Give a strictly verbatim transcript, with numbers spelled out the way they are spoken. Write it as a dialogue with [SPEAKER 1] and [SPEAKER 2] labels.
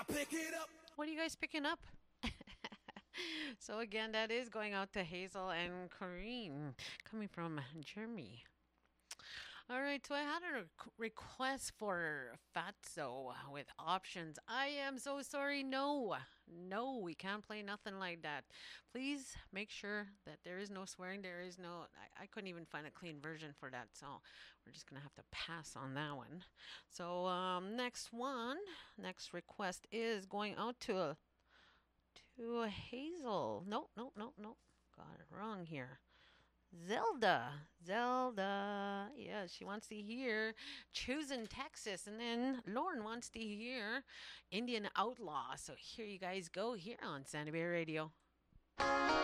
[SPEAKER 1] pick it up.
[SPEAKER 2] What are you guys picking up? So again, that is going out to Hazel and Corrine, coming from Jeremy. All right, so I had a requ- request for Fatso with options. I am so sorry. No, no, we can't play nothing like that. Please make sure that there is no swearing. There is no, I, I couldn't even find a clean version for that, so we're just going to have to pass on that one. So, um, next one, next request is going out to, to Hazel. No, no, no, no. Got it wrong here. Zelda. Zelda. Yeah, she wants to hear Choosing Texas. And then Lauren wants to hear Indian Outlaw. So here you guys go here on Sandy Bay Radio.